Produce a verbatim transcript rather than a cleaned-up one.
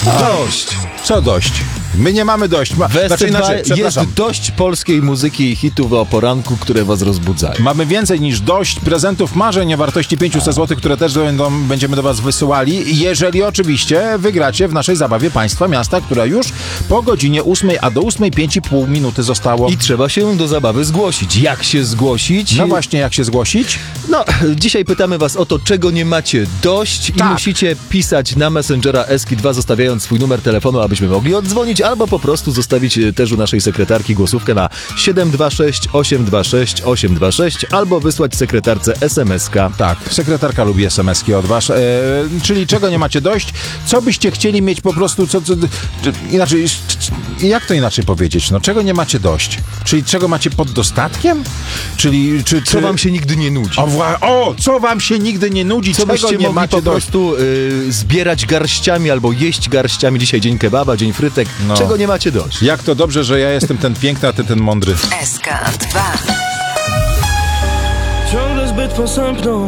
Dość. Co dość? My nie mamy dość. Ma, W S znaczy T dwa inaczej, jest przepraszam. dość polskiej muzyki i hitów o poranku, które was rozbudzają. Mamy więcej niż dość prezentów marzeń o wartości pięćset złotych, które też będą, będziemy do was wysyłali, jeżeli oczywiście wygracie w naszej zabawie Państwa Miasta, która już po godzinie ósmej, a do ósmej pięć i pół minuty zostało. I trzeba się do zabawy zgłosić. Jak się zgłosić? No właśnie, jak się zgłosić? No, dzisiaj pytamy was o to, czego nie macie dość i Tak. musicie pisać na Messengera Eski dwa, zostawiając swój numer telefonu, abyśmy mogli oddzwonić, albo po prostu zostawić też u naszej sekretarki głosówkę na siedem dwa sześć osiem dwa sześć osiem dwa sześć albo wysłać sekretarce es em es ka. Tak, sekretarka lubi es em eski od was. E, czyli czego nie macie dość? Co byście chcieli mieć po prostu, co, co czy, inaczej, jak to inaczej powiedzieć? No, czego nie macie dość? Czyli czego macie pod dostatkiem? Czyli, czy, czy... Co wam się nigdy nie nudzi? O, wła- o, co wam się nigdy nie nudzi? Co Czego byście nie mogli macie po dość? prostu y, zbierać garściami albo jeść garściami? Dzisiaj dzień kebaba, dzień frytek. No. Czego nie macie dość? Jak to dobrze, że ja jestem ten piękny, a ty ten mądry. S K dwa. Ciągle zbyt posępną